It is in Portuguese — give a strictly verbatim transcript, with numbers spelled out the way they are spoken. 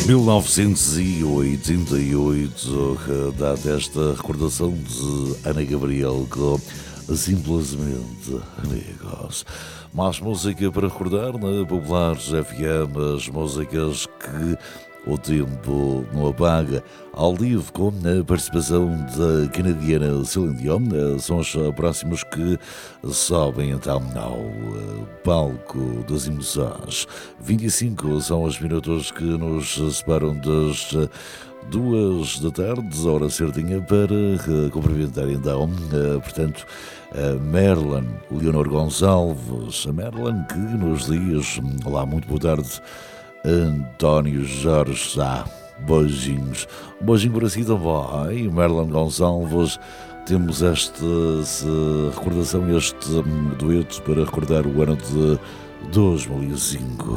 mil novecentos e oitenta e oito, data esta recordação de Ana Gabriel com Simplesmente Amigos. Mais música para recordar na Populares F M, as músicas que o tempo não apaga, ao vivo com a participação da canadiana Celine Dion. São os próximos que sobem então ao palco das emoções. vinte e cinco são os minutos que nos separam das duas da tarde, hora certinha para cumprimentar então, portanto, a Merlin Leonor Gonçalves, a Merlin que nos diz: olá, muito boa tarde, António Jorge Sá, beijinhos, um beijinho para si também, Merlin Gonçalves. Temos esta recordação, este dueto para recordar o ano de dois mil e cinco.